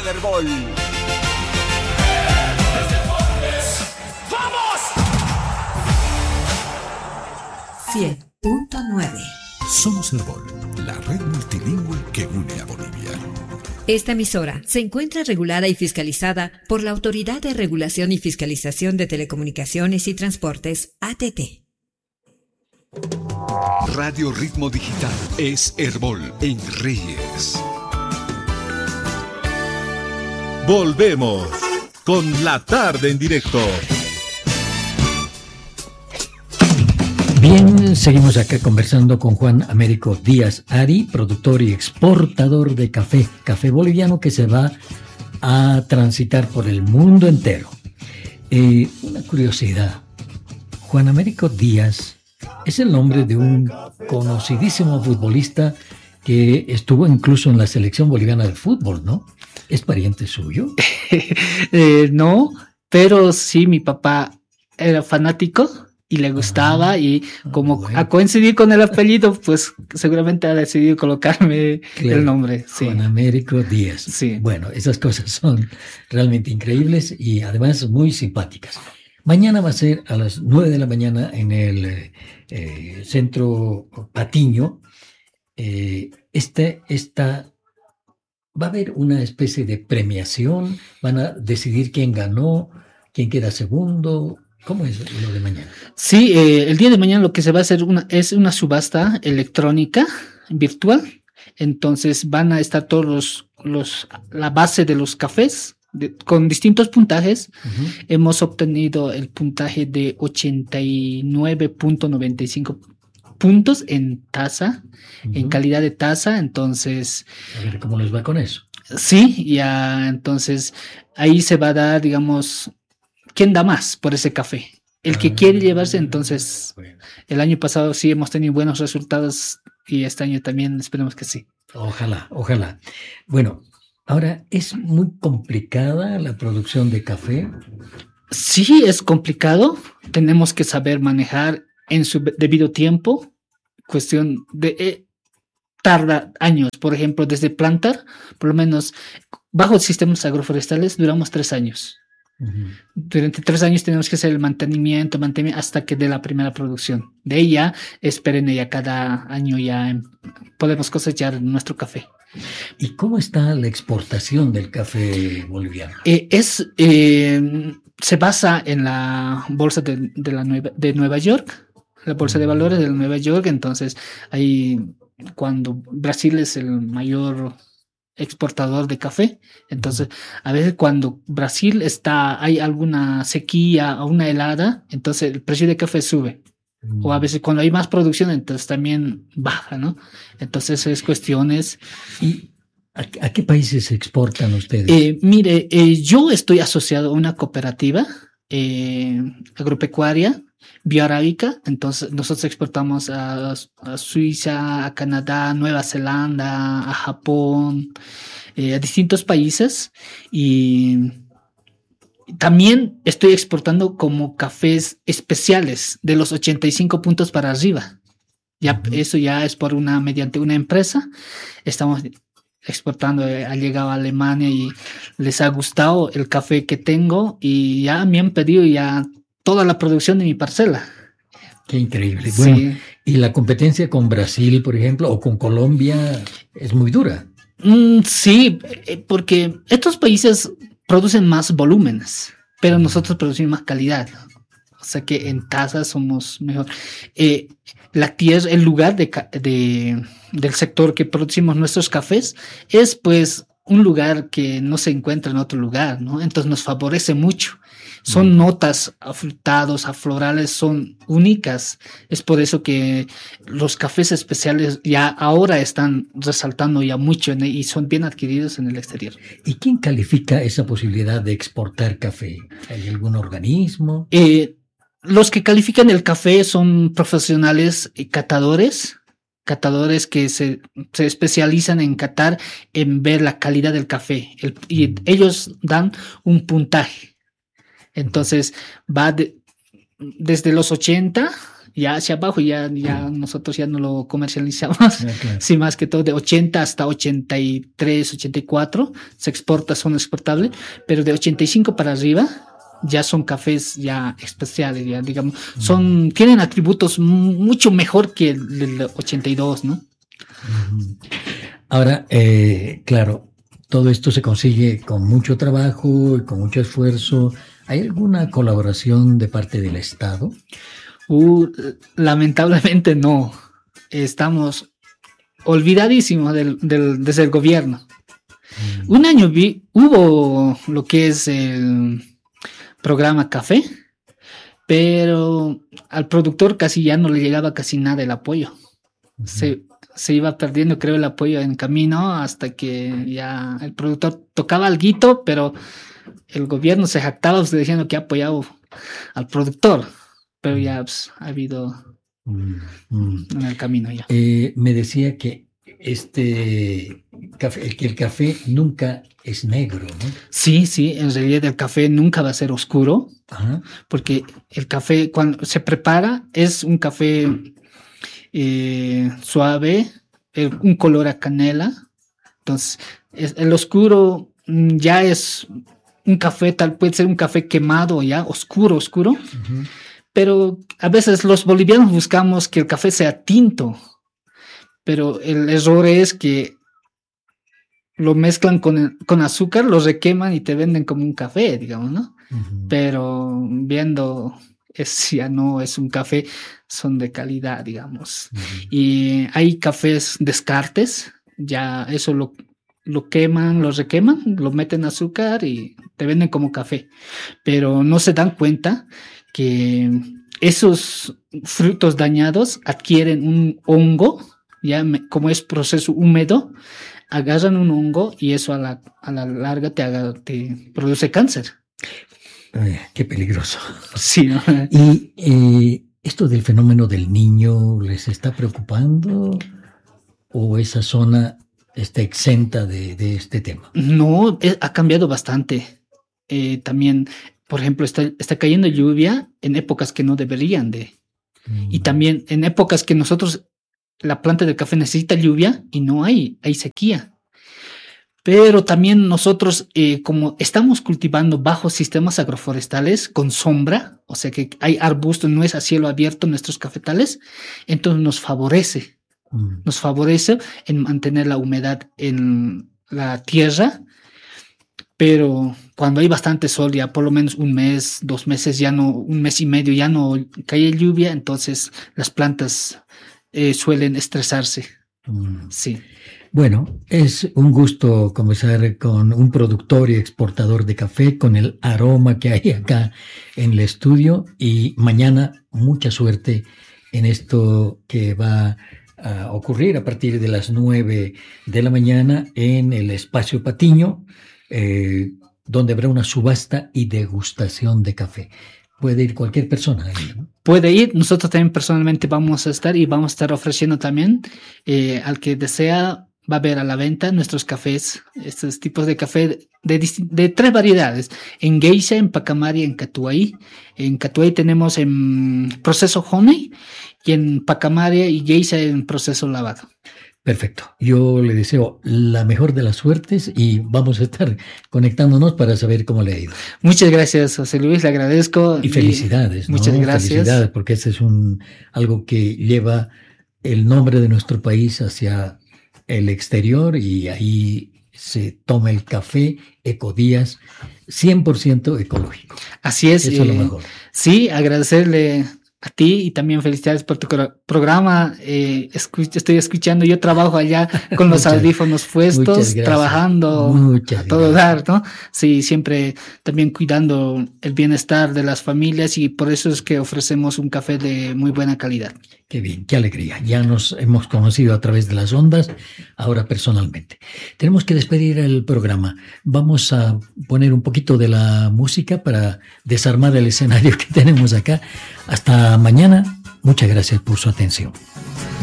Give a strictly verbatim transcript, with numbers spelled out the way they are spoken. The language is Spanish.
del Herbol. cien punto nueve. Somos Herbol, la red multilingüe que une a Bolivia. Esta emisora se encuentra regulada y fiscalizada por la Autoridad de Regulación y Fiscalización de Telecomunicaciones y Transportes, A T T. Radio Ritmo Digital es Herbol en Reyes. Volvemos con la tarde en directo. Bien, seguimos acá conversando con Juan Américo Díaz Ari, productor y exportador de café, café boliviano que se va a transitar por el mundo entero. Eh, una curiosidad, Juan Américo Díaz es el nombre de un conocidísimo futbolista que estuvo incluso en la selección boliviana de fútbol, ¿no? ¿Es pariente suyo? eh, no, pero sí, mi papá era fanático y le gustaba, ah, y como bueno. a coincidir con el apellido, pues seguramente ha decidido colocarme claro, el nombre. Sí. Juan Américo Díaz. Sí. Bueno, esas cosas son realmente increíbles y además muy simpáticas. Mañana va a ser a las nueve de la mañana en el eh, Centro Patiño. Eh, este, esta, va a haber una especie de premiación, van a decidir quién ganó, quién queda segundo. ¿Cómo es lo de mañana? Sí, eh, el día de mañana lo que se va a hacer una, es una subasta electrónica virtual. Entonces van a estar todos los, los la base de los cafés de, con distintos puntajes. Uh-huh. Hemos obtenido el puntaje de ochenta y nueve punto noventa y cinco puntos en taza, uh-huh. en calidad de taza. Entonces, a ver cómo les va con eso. Sí, ya, entonces ahí se va a dar, digamos, ¿quién da más por ese café? El que ah, quiere llevarse, entonces, bueno. El año pasado sí hemos tenido buenos resultados y este año también esperemos que sí. Ojalá, ojalá. Bueno, ahora, ¿es muy complicada la producción de café? Sí, es complicado. Tenemos que saber manejar en su debido tiempo. Cuestión de... Eh, tarda años, por ejemplo, desde plantar, por lo menos, bajo sistemas agroforestales, duramos tres años. Uh-huh. Durante tres años tenemos que hacer el mantenimiento, mantenimiento hasta que dé la primera producción. De ahí ya, esperen, ya cada año ya podemos cosechar nuestro café. ¿Y cómo está la exportación del café boliviano? Eh, es, eh, se basa en la bolsa de, de, la Nueva, de Nueva York, la bolsa de valores de Nueva York. Entonces, ahí cuando Brasil es el mayor exportador de café, entonces a veces cuando Brasil está, hay alguna sequía o una helada, entonces el precio de café sube, mm. o a veces cuando hay más producción, entonces también baja, ¿no? Entonces es cuestiones. ¿Y a, a qué países exportan ustedes? Eh, mire, eh, yo estoy asociado a una cooperativa eh, agropecuaria bioarábica, entonces nosotros exportamos a, a Suiza, a Canadá, Nueva Zelanda, a Japón, eh, a distintos países, y también estoy exportando como cafés especiales de los ochenta y cinco puntos para arriba. Ya, uh-huh. Eso ya es por una, mediante una empresa. Estamos exportando, eh, ha llegado a Alemania y les ha gustado el café que tengo y ya me han pedido ya toda la producción de mi parcela. Qué increíble. Sí. Bueno, y la competencia con Brasil, por ejemplo, o con Colombia es muy dura. Mm, sí, porque estos países producen más volúmenes, pero nosotros producimos más calidad. O sea que en tazas somos mejor. Eh, la tierra, el lugar de, de, del sector que producimos nuestros cafés es pues un lugar que no se encuentra en otro lugar, ¿no? Entonces nos favorece mucho. Son notas afrutados, aflorales, son únicas. Es por eso que los cafés especiales ya ahora están resaltando ya mucho y son bien adquiridos en el exterior. ¿Y quién califica esa posibilidad de exportar café? ¿Hay algún organismo? Eh, los que califican el café son profesionales y catadores, catadores que se, se especializan en catar, en ver la calidad del café. El, y mm. ellos dan un puntaje. Entonces va de, desde los ochenta Ya hacia abajo ya, ya nosotros ya no lo comercializamos. Ah, claro. Sí, más que todo de ochenta hasta ochenta y tres, ochenta y cuatro se exporta, son exportables, pero de ochenta y cinco para arriba ya son cafés ya especiales, ya digamos, son, tienen atributos mucho mejor que el del ochenta y dos, ¿no? Ahora, eh, claro, todo esto se consigue con mucho trabajo y con mucho esfuerzo. ¿Hay alguna colaboración de parte del Estado? Uh, lamentablemente no. Estamos olvidadísimos del, del, desde el gobierno. Mm. Un año vi, hubo lo que es el programa Café, pero al productor casi ya no le llegaba casi nada el apoyo. Uh-huh. Se, se iba perdiendo, creo, el apoyo en camino hasta que ya el productor tocaba alguito, pero el gobierno se jactaba usted diciendo que ha apoyado al productor, pero ya pues, ha habido mm, mm. en el camino ya. Eh, me decía que este café, que el café nunca es negro, ¿no? Sí, sí, en realidad el café nunca va a ser oscuro. Ajá. Porque el café cuando se prepara es un café eh, suave, el, un color a canela. Entonces, es, el oscuro ya es un café, tal puede ser un café quemado ya, oscuro, oscuro. Uh-huh. Pero a veces los bolivianos buscamos que el café sea tinto. Pero el error es que lo mezclan con, con azúcar, lo requeman y te venden como un café, digamos, ¿no? Uh-huh. Pero viendo, es, ya no es un café, son de calidad, digamos. Uh-huh. Y hay cafés descartes, ya eso lo, lo queman, lo requeman, lo meten azúcar y te venden como café. Pero no se dan cuenta que esos frutos dañados adquieren un hongo, ya me, como es proceso húmedo, agarran un hongo y eso a la, a la larga te, haga, te produce cáncer. Ay, qué peligroso. Sí, ¿no? Y eh, esto del fenómeno del niño, ¿les está preocupando? ¿O esa zona está exenta de, de este tema? No, es, ha cambiado bastante. Eh, también, por ejemplo, está, está cayendo lluvia en épocas que no deberían de. Mm. Y también en épocas que nosotros... La planta del café necesita lluvia y no hay, hay sequía. Pero también nosotros, eh, como estamos cultivando bajo sistemas agroforestales con sombra, o sea que hay arbustos, no es a cielo abierto nuestros cafetales, entonces nos favorece, mm. nos favorece en mantener la humedad en la tierra. Pero cuando hay bastante sol, ya por lo menos un mes, dos meses, ya no, un mes y medio, ya no cae lluvia, entonces las plantas Eh, suelen estresarse. Mm. Sí. Bueno, es un gusto conversar con un productor y exportador de café, con el aroma que hay acá en el estudio, y mañana mucha suerte en esto que va a ocurrir a partir de las nueve de la mañana en el Espacio Patiño, eh, donde habrá una subasta y degustación de café. Puede ir cualquier persona ahí, ¿no? Puede ir, nosotros también personalmente vamos a estar y vamos a estar ofreciendo también eh, al que desea, va a ver a la venta nuestros cafés, estos tipos de café de, de, de tres variedades, en Geisha, en Pacamari, en Catuay. En Catuay tenemos en proceso honey y en Pacamari y Geisha en proceso lavado. Perfecto. Yo le deseo la mejor de las suertes y vamos a estar conectándonos para saber cómo le ha ido. Muchas gracias, José Luis, le agradezco. Y felicidades. Y muchas ¿no? gracias. Felicidades, porque este es un algo que lleva el nombre de nuestro país hacia el exterior y ahí se toma el café Ecodías cien por ciento ecológico. Así es. Eso eh, es lo mejor. Sí, agradecerle a ti y también felicidades por tu programa. Eh, escuch- estoy escuchando, yo trabajo allá con los muchas, audífonos puestos, trabajando muchas a todo gracias. Dar, ¿no? Sí, siempre también cuidando el bienestar de las familias y por eso es que ofrecemos un café de muy buena calidad. Qué bien, qué alegría. Ya nos hemos conocido a través de las ondas, ahora personalmente. Tenemos que despedir el programa. Vamos a poner un poquito de la música para desarmar el escenario que tenemos acá. Hasta mañana. Muchas gracias por su atención.